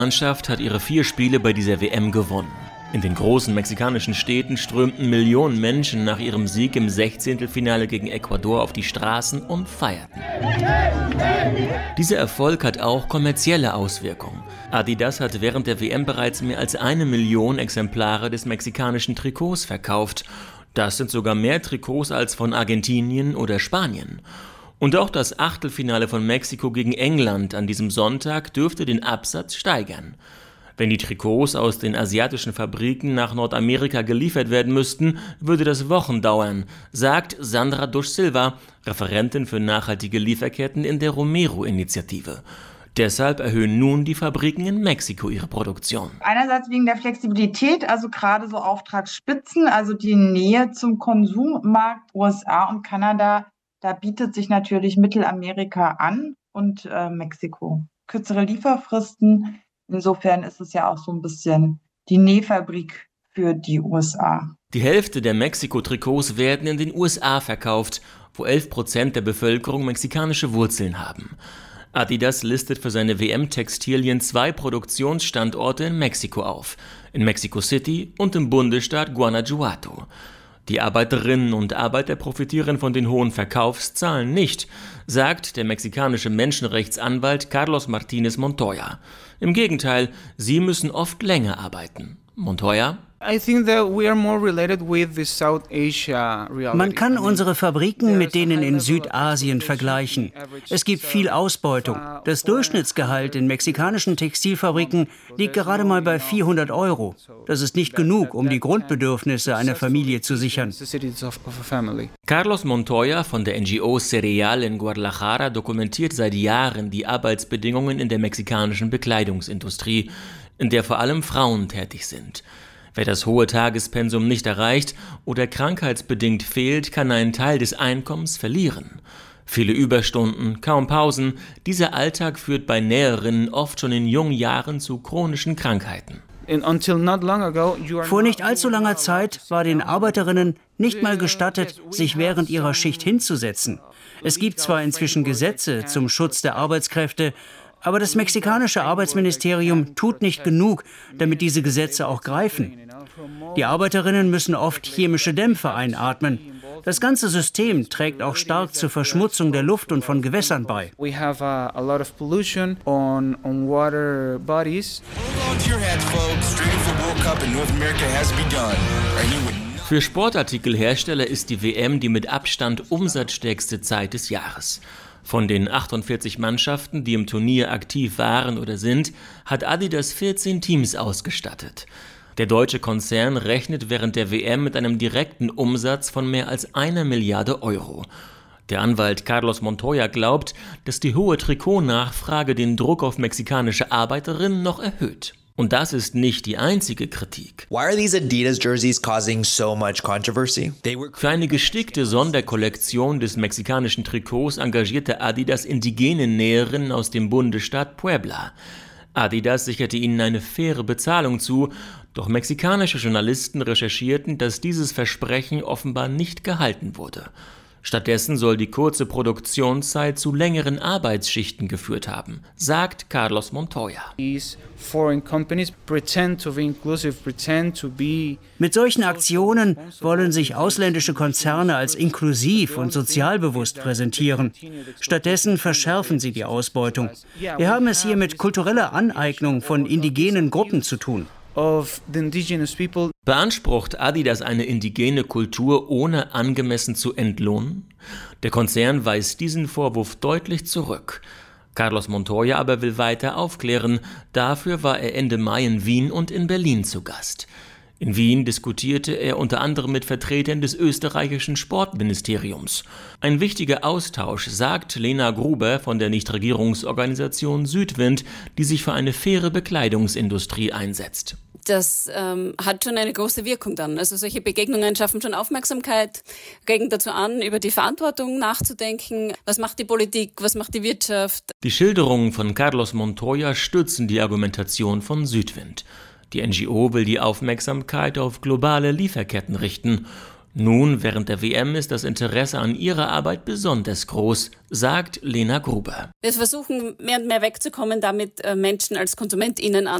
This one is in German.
Mannschaft hat ihre 4 Spiele bei dieser WM gewonnen. In den großen mexikanischen Städten strömten Millionen Menschen nach ihrem Sieg im 16. gegen Ecuador auf die Straßen und feierten. Dieser Erfolg hat auch kommerzielle Auswirkungen. Adidas hat während der WM bereits mehr als 1 Million Exemplare des mexikanischen Trikots verkauft. Das sind sogar mehr Trikots als von Argentinien oder Spanien. Und auch das Achtelfinale von Mexiko gegen England an diesem Sonntag dürfte den Absatz steigern. Wenn die Trikots aus den asiatischen Fabriken nach Nordamerika geliefert werden müssten, würde das Wochen dauern, sagt Sandra Dos Silva, Referentin für nachhaltige Lieferketten in der Romero-Initiative. Deshalb erhöhen nun die Fabriken in Mexiko ihre Produktion. Einerseits wegen der Flexibilität, also gerade so Auftragsspitzen, also die Nähe zum Konsummarkt USA und Kanada, da bietet sich natürlich Mittelamerika an und Mexiko. Kürzere Lieferfristen. Insofern ist es ja auch so ein bisschen die Nähfabrik für die USA. Die Hälfte der Mexiko-Trikots werden in den USA verkauft, wo 11% der Bevölkerung mexikanische Wurzeln haben. Adidas listet für seine WM-Textilien 2 Produktionsstandorte in Mexiko auf, in Mexico City und im Bundesstaat Guanajuato. Die Arbeiterinnen und Arbeiter profitieren von den hohen Verkaufszahlen nicht, sagt der mexikanische Menschenrechtsanwalt Carlos Martínez Montoya. Im Gegenteil, sie müssen oft länger arbeiten. Montoya: Man kann unsere Fabriken mit denen in Südasien vergleichen. Es gibt viel Ausbeutung. Das Durchschnittsgehalt in mexikanischen Textilfabriken liegt gerade mal bei 400 €. Das ist nicht genug, um die Grundbedürfnisse einer Familie zu sichern. Carlos Montoya von der NGO Cereal in Guadalajara dokumentiert seit Jahren die Arbeitsbedingungen in der mexikanischen Bekleidungsindustrie, in der vor allem Frauen tätig sind. Wer das hohe Tagespensum nicht erreicht oder krankheitsbedingt fehlt, kann einen Teil des Einkommens verlieren. Viele Überstunden, kaum Pausen, dieser Alltag führt bei Näherinnen oft schon in jungen Jahren zu chronischen Krankheiten. Vor nicht allzu langer Zeit war den Arbeiterinnen nicht mal gestattet, sich während ihrer Schicht hinzusetzen. Es gibt zwar inzwischen Gesetze zum Schutz der Arbeitskräfte, aber das mexikanische Arbeitsministerium tut nicht genug, damit diese Gesetze auch greifen. Die Arbeiterinnen müssen oft chemische Dämpfe einatmen. Das ganze System trägt auch stark zur Verschmutzung der Luft und von Gewässern bei. Für Sportartikelhersteller ist die WM die mit Abstand umsatzstärkste Zeit des Jahres. Von den 48 Mannschaften, die im Turnier aktiv waren oder sind, hat Adidas 14 Teams ausgestattet. Der deutsche Konzern rechnet während der WM mit einem direkten Umsatz von mehr als 1 Milliarde €. Der Anwalt Carlos Montoya glaubt, dass die hohe Trikotnachfrage den Druck auf mexikanische Arbeiterinnen noch erhöht. Und das ist nicht die einzige Kritik. Why are these Adidas jerseys causing so much controversy? Für eine gestickte Sonderkollektion des mexikanischen Trikots engagierte Adidas indigene Näherinnen aus dem Bundesstaat Puebla. Adidas sicherte ihnen eine faire Bezahlung zu, doch mexikanische Journalisten recherchierten, dass dieses Versprechen offenbar nicht gehalten wurde. Stattdessen soll die kurze Produktionszeit zu längeren Arbeitsschichten geführt haben, sagt Carlos Montoya. Mit solchen Aktionen wollen sich ausländische Konzerne als inklusiv und sozialbewusst präsentieren. Stattdessen verschärfen sie die Ausbeutung. Wir haben es hier mit kultureller Aneignung von indigenen Gruppen zu tun. Beansprucht Adidas eine indigene Kultur, ohne angemessen zu entlohnen? Der Konzern weist diesen Vorwurf deutlich zurück. Carlos Montoya aber will weiter aufklären. Dafür war er Ende Mai in Wien und in Berlin zu Gast. In Wien diskutierte er unter anderem mit Vertretern des österreichischen Sportministeriums. Ein wichtiger Austausch, sagt Lena Gruber von der Nichtregierungsorganisation Südwind, die sich für eine faire Bekleidungsindustrie einsetzt. Das hat schon eine große Wirkung dann. Also solche Begegnungen schaffen schon Aufmerksamkeit, regen dazu an, über die Verantwortung nachzudenken. Was macht die Politik, was macht die Wirtschaft? Die Schilderungen von Carlos Montoya stützen die Argumentation von Südwind. Die NGO will die Aufmerksamkeit auf globale Lieferketten richten. Nun, während der WM ist das Interesse an ihrer Arbeit besonders groß, sagt Lena Gruber. Wir versuchen mehr und mehr wegzukommen, damit Menschen als KonsumentInnen